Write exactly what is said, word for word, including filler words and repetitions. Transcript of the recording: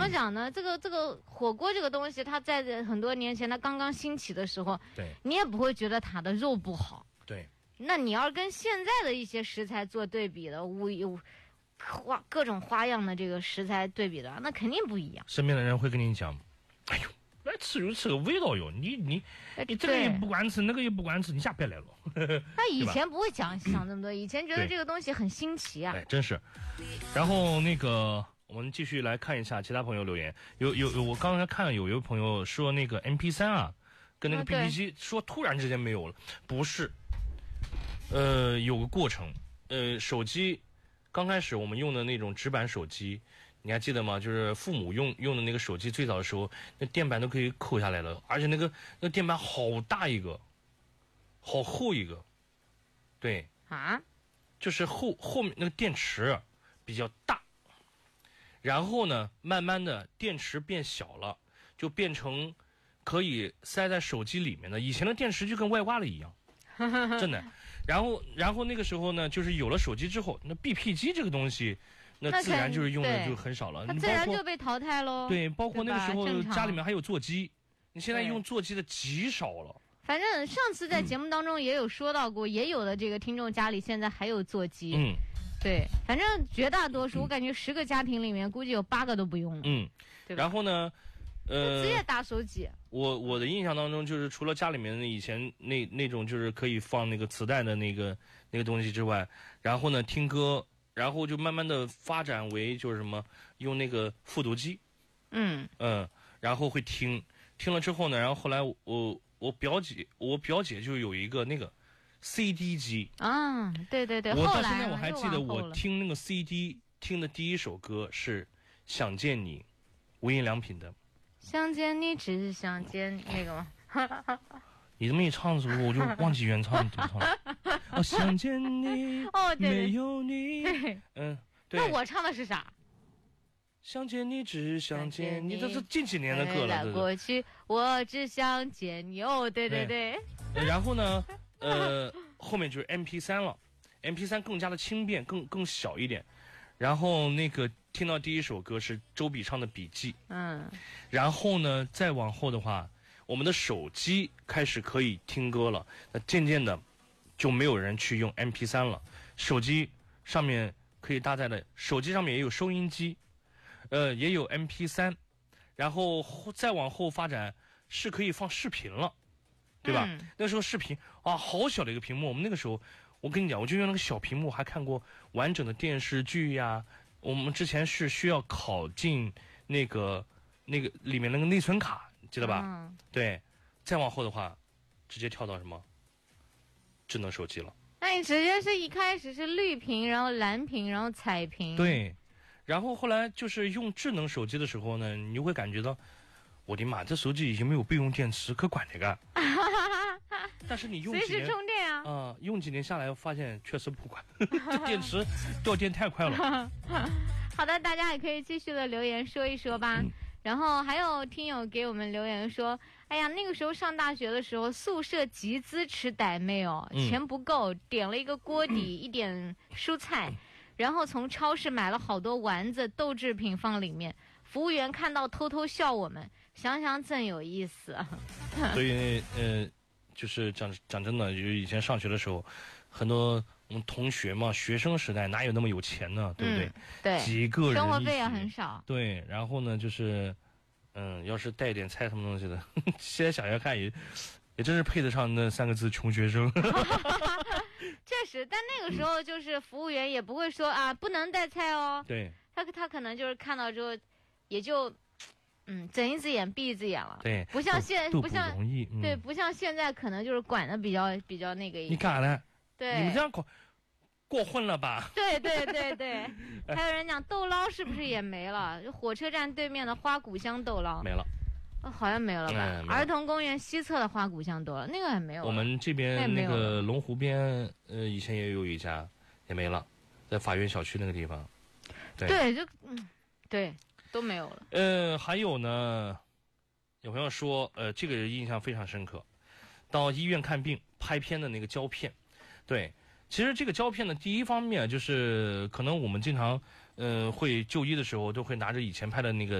么讲呢？这个这个火锅这个东西，它在很多年前它刚刚兴起的时候， 对， 你也不会觉得它的肉不好。 对。 那你要跟现在的一些食材做对比的，五有花各种花样的这个食材对比的，那肯定不一样。 身边的人会跟你讲，哎呦，来吃就吃个味道哟，你你你这个也不管吃，那个也不管吃，你下别来了。 他以前不会讲想这么多，以前觉得这个东西很新奇啊。 哎，真是。然后那个，我们继续来看一下其他朋友留言。有有有，我刚才看有一位朋友说那个 M P 三 啊，跟那个 B B 机说突然之间没有了，不是。呃，有个过程。呃，手机刚开始我们用的那种直板手机，你还记得吗？就是父母用用的那个手机，最早的时候，那电板都可以抠下来了，而且那个那电板好大一个，好厚一个。对啊， 就是后后面那个电池比较大，然后呢，慢慢的电池变小了，就变成可以塞在手机里面的。以前的电池就跟外挂了一样。真的。然后然后那个时候呢，就是有了手机之后，那 B P 机这个东西那自然就是用的就很少了， 它自然就被淘汰喽。 对，包括那个时候家里面还有座机，你现在用座机的极少了。 反正上次在节目当中也有说到过，嗯、也有的这个听众家里现在还有座机。 嗯， 对，反正绝大多数，嗯、我感觉十个家庭里面估计有八个都不用了。 嗯，对吧。然后呢？呃， 直接打手机。 我我的印象当中，就是除了家里面的以前那那种就是可以放那个磁带的那个那个东西之外，然后呢听歌，然后就慢慢的发展为就是什么用那个复读机， 嗯嗯，然后会听听了之后呢，然后后来我我表姐我表姐就有一个那个 C D 机啊，对对对， 我到现在我还记得我听那个 C D 听的第一首歌是《想见你》，无印良品的。 想见你，只想见那个吗？ 你这么一唱的时候，我就忘记原唱怎么唱了。哦，想见你， 哦，对， 没有你， 对， 嗯，对。 那我唱的是啥？ 想见你，只想见你，这是近几年的歌了。 这过去，我只想见你。哦，对对对。 对然后呢，呃，后面就是 M P 三 了 ，M P 三 更加的轻便，更更小一点。然后那个听到第一首歌是周笔畅的《笔记》， 嗯， 然后呢，再往后的话，我们的手机开始可以听歌了，那渐渐的就没有人去用 M P 三 了。手机上面可以搭载的，手机上面也有收音机，呃，也有 M P 三，然后再往后发展是可以放视频了，对吧？嗯、那时候视频啊，好小的一个屏幕，我们那个时候。我跟你讲，我就用那个小屏幕，还看过完整的电视剧呀。我们之前是需要拷进那个那个里面那个内存卡，记得吧？ 嗯。 对，再往后的话，直接跳到什么智能手机了。 那你直接是一开始是绿屏，然后蓝屏，然后彩屏。 对，然后后来就是用智能手机的时候呢，你就会感觉到，我的妈，这手机已经没有备用电池，可管这个。但是你用几年随时充电啊！ 啊、呃，用几年下来，发现确实不管，这电池掉电太快了。 好的，大家也可以继续的留言说一说吧。嗯、然后还有听友给我们留言说：“哎呀，那个时候上大学的时候，宿舍集资吃傣妹哦， 嗯、 钱不够，点了一个锅底，嗯、一点蔬菜，然后从超市买了好多丸子、豆制品放里面。服务员看到偷偷笑我们，想想真有意思。” 所以，呃。就是讲讲真的，就是以前上学的时候，很多我们同学嘛，学生时代哪有那么有钱呢？对不对？ 嗯、对， 几个人生活费也很少。 对，然后呢，就是嗯，要是带一点菜什么东西的，现在想想看也也真是配得上那三个字“穷学生”。 确实，但那个时候就是服务员也不会说啊，不能带菜哦。 对， 他他可能就是看到之后，也就。嗯，睁一只眼闭一只眼了。 对， 不像现不像容易、嗯， 对，不像现在可能就是管的比较比较那个一点。 你干啥呢？ 对， 你们这样过过混了吧？ 对对对对，还有人讲豆捞是不是也没了？就火车站对面的花谷香豆捞没了， 哦，好像没有了吧？ 嗯、 儿童公园西侧的花谷香豆捞那个还没有。 我们这边那个龙湖边，呃，以前也有一家，也没了，在法院小区那个地方。对， 对，就嗯，对。都没有了。 呃，还有呢，有朋友说，呃，这个印象非常深刻，到医院看病拍片的那个胶片，对，其实这个胶片呢，第一方面就是可能我们经常，呃，会就医的时候都会拿着以前拍的那个。